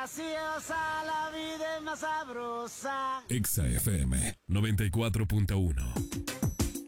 graciosa, la vida es más sabrosa. Exa FM 94.1.